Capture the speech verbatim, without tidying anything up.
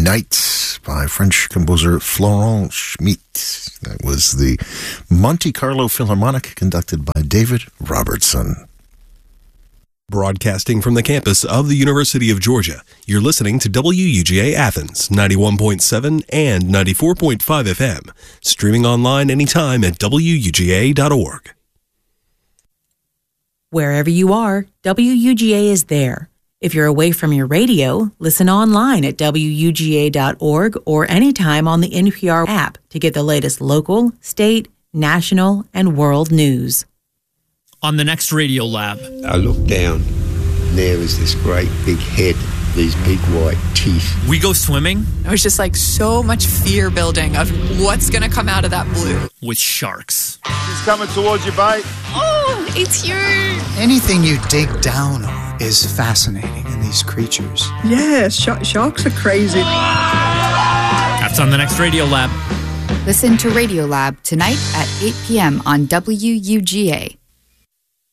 Night by French composer Florent Schmitt. That was the Monte Carlo Philharmonic conducted by David Robertson. Broadcasting from the campus of the University of Georgia, you're listening to W U G A Athens, ninety-one point seven and ninety-four point five F M. Streaming online anytime at W U G A dot org. Wherever you are, W U G A is there. If you're away from your radio, listen online at W U G A dot org or anytime on the N P R app to get the latest local, state, national, and world news. On the next Radio Lab. I looked down, and there was this great big head, these big white teeth. We go swimming. It was just like so much fear building of what's going to come out of that blue. With sharks. He's coming towards you, bite. Oh, it's you. Anything you dig down on is fascinating in these creatures. Yeah, sh- sharks are crazy. That's on the next Radio Lab. Listen to Radio Lab tonight at eight p.m. on W U G A.